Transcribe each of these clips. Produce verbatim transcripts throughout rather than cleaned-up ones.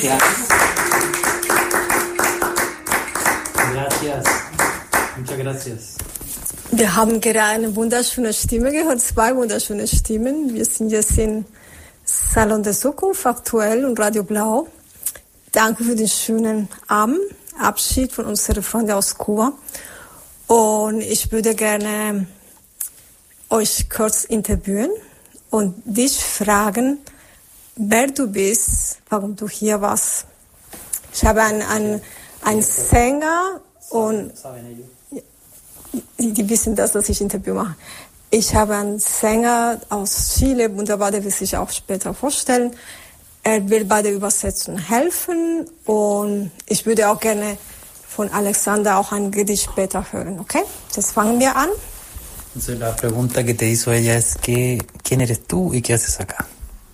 Gracias. Gracias. Muchas gracias. Wir haben gerade eine wunderschöne Stimme gehört, zwei wunderschöne Stimmen. Wir sind jetzt im Salon der Zukunft aktuell und Radio Blau. Danke für den schönen Abend, Abschied von unseren Freunden aus Kuba. Und ich würde gerne euch kurz interviewen und dich fragen, wer du bist, warum du hier warst. Ich habe einen, einen, einen Sänger und die, die wissen das, dass ich Interview mache. Ich habe einen Sänger aus Chile, wunderbar, der will sich auch später vorstellen. Er will bei der Übersetzung helfen und ich würde auch gerne von Alexander auch ein Gedicht später hören, ¿okay? Jetzt fangen wir an. Entonces la pregunta que te hizo ella es que, ¿quién eres tú y qué haces acá?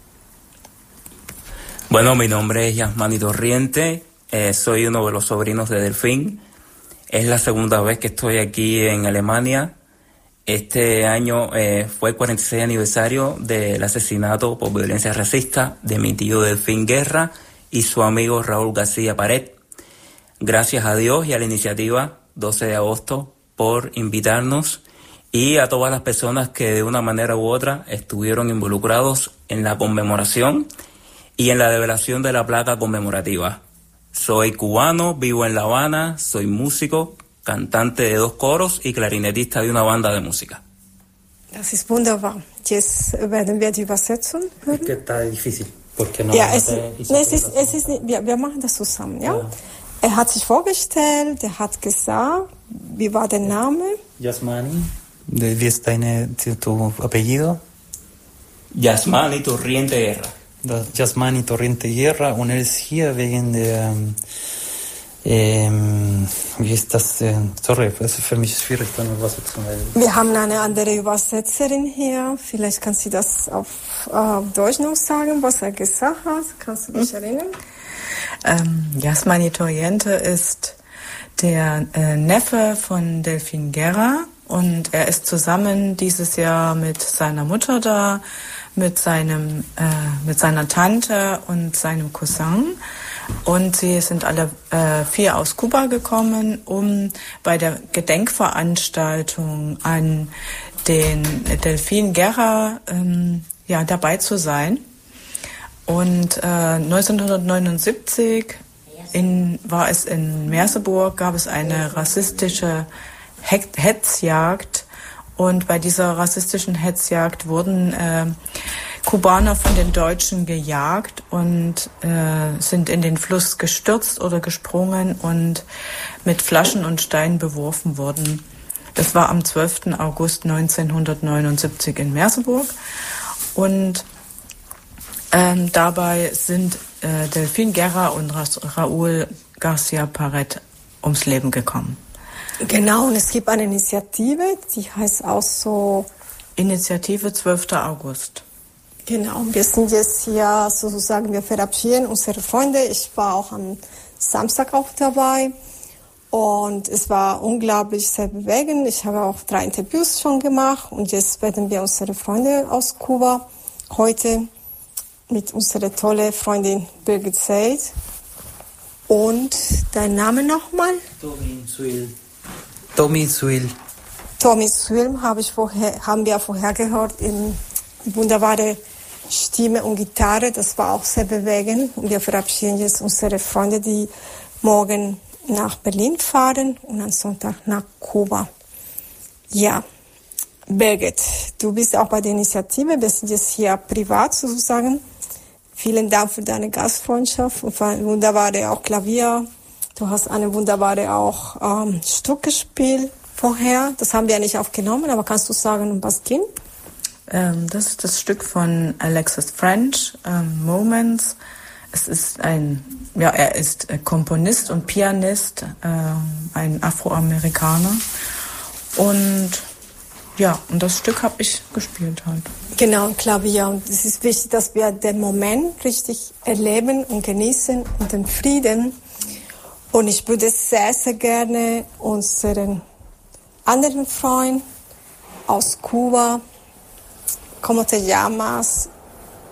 Bueno, mi nombre es Yasmani Torriente, eh, soy uno de los sobrinos de Delfín. Es la segunda vez que estoy aquí en Alemania. Este año eh, fue el cuarenta y seis aniversario del asesinato por violencia racista de mi tío Delfín Guerra y su amigo Raúl García Pared. Gracias a Dios y a la iniciativa doce de agosto por invitarnos y a todas las personas que de una manera u otra estuvieron involucrados en la conmemoración y en la develación de la placa conmemorativa. Soy cubano, vivo en La Habana, soy músico, cantante de dos coros y clarinetista de una banda de música. Das ist wunderbar. Jetzt werden wir die Übersetzung hören. Es que está difícil, porque no... Ja, es, es ist, es ist, wir, wir machen das zusammen, ja? Ja. Er hat sich vorgestellt, er hat gesagt, wie war der Name? Yasmani. Wie ist deine, tu apellido? Yasmani Torriente Guerra. Yasmani Torriente Guerra und er ist hier wegen der... Ähm, wie ist das? Äh, sorry, es ist für mich schwierig, dann Übersetzung. Wir haben eine andere Übersetzerin hier. Vielleicht kann sie das auf äh, Deutsch noch sagen, was er gesagt hat. Kannst du dich hm. erinnern? Ähm, Yasmani Torriente ist der äh, Neffe von Delfín Guerra und er ist zusammen dieses Jahr mit seiner Mutter da, mit seinem, äh, mit seiner Tante und seinem Cousin. Und sie sind alle äh, vier aus Kuba gekommen, um bei der Gedenkveranstaltung an den Delfín Guerra ähm, ja, dabei zu sein. Und äh, neunzehnhundertneunundsiebzig in, war es in Merseburg, gab es eine rassistische Hetzjagd. Und bei dieser rassistischen Hetzjagd wurden äh, Kubaner von den Deutschen gejagt und äh, sind in den Fluss gestürzt oder gesprungen und mit Flaschen und Steinen beworfen worden. Das war am zwölften August neunzehnhundertneunundsiebzig in Merseburg. Und ähm, dabei sind äh, Delfín Guerra und Raúl García Pared ums Leben gekommen. Genau, und es gibt eine Initiative, die heißt auch so... Initiative zwölfter August. Genau, wir sind jetzt hier sozusagen, wir verabschieden unsere Freunde. Ich war auch am Samstag auch dabei und es war unglaublich sehr bewegend. Ich habe auch drei Interviews schon gemacht und jetzt werden wir unsere Freunde aus Kuba heute mit unserer tollen Freundin Birgit Seid. Und dein Name nochmal? Tommy Suil. Tommy Suil. Tommy Suil habe ich vorher, haben wir vorher gehört in wunderbare Stimme und Gitarre, das war auch sehr bewegend. Und wir verabschieden jetzt unsere Freunde, die morgen nach Berlin fahren und am Sonntag nach Kuba. Ja, Birgit, du bist auch bei der Initiative, wir sind jetzt hier privat sozusagen. Vielen Dank für deine Gastfreundschaft und für ein wunderbare auch Klavier. Du hast eine wunderbare auch ähm, Stück gespielt vorher. Das haben wir ja nicht aufgenommen, aber kannst du sagen, um was ging? Ähm, das ist das Stück von Alexis French, ähm, Moments. Es ist ein, ja, er ist Komponist und Pianist, äh, ein Afroamerikaner. Und ja, und das Stück habe ich gespielt halt. Genau, Klavier. Und es ist wichtig, dass wir den Moment richtig erleben und genießen und den Frieden. Und ich würde sehr, sehr gerne unseren anderen Freund aus Kuba, ¿cómo te llamas?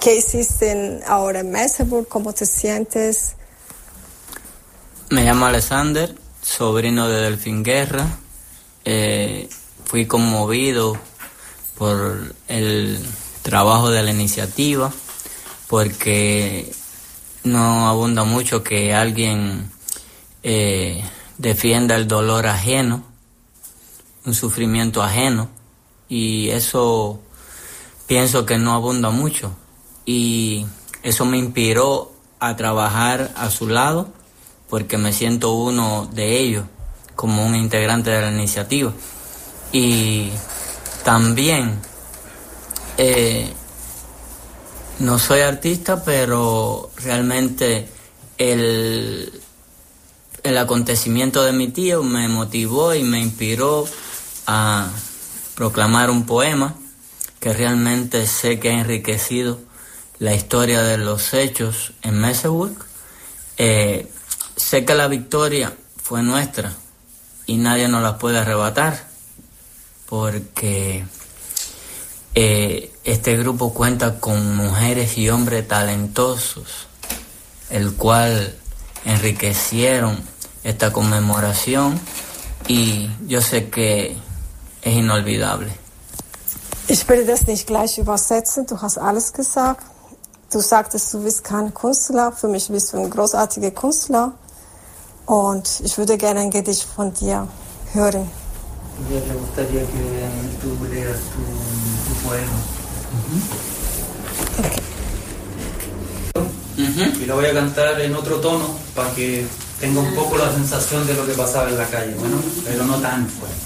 ¿Qué hiciste ahora en Merseburg? ¿Cómo te sientes? Me llamo Alexander, sobrino de Delfín Guerra. Eh, fui conmovido por el trabajo de la iniciativa, porque no abunda mucho que alguien eh, defienda el dolor ajeno, un sufrimiento ajeno, y eso pienso que no abunda mucho, y eso me inspiró a trabajar a su lado, porque me siento uno de ellos, como un integrante de la iniciativa. Y también eh, no soy artista, pero realmente el, el acontecimiento de mi tío me motivó y me inspiró a proclamar un poema que realmente sé que ha enriquecido la historia de los hechos en Merseburg. Eh, sé que la victoria fue nuestra y nadie nos la puede arrebatar, porque eh, este grupo cuenta con mujeres y hombres talentosos, el cual enriquecieron esta conmemoración, y yo sé que es inolvidable. Ich will das nicht gleich übersetzen, du hast alles gesagt. Du sagtest, du bist kein Künstler, für mich bist du ein großartiger Künstler, und ich würde gerne ein Gedicht von dir hören. Me gustaría que tú leas tu, tu poema. Okay. Uh-huh. Y lo voy a cantar en otro tono para que tenga un poco la sensación de lo que pasaba en la calle, bueno, pero no tan fuerte.